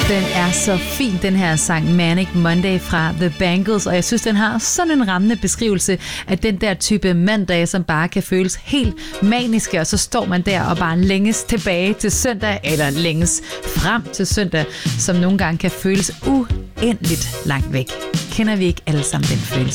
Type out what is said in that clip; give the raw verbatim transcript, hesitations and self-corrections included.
Den er så fin, den her sang Manic Monday fra The Bangles, og jeg synes, den har sådan en rammende beskrivelse af den der type mandag, som bare kan føles helt maniske, og så står man der og bare længes tilbage til søndag, eller længes frem til søndag, som nogle gange kan føles uendeligt langt væk. Kender vi ikke alle sammen den følelse?